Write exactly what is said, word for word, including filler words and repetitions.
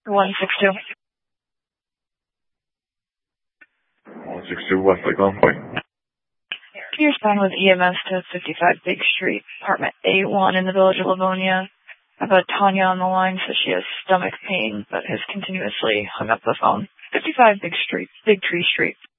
one six two. one six two West Lake Point. Can you respond with E M S to fifty-five Big Street, apartment A one in the village of Livonia? I've got Tanya on the line, so she has stomach pain, but has continuously hung up the phone. fifty-five Big Street, Big Tree Street.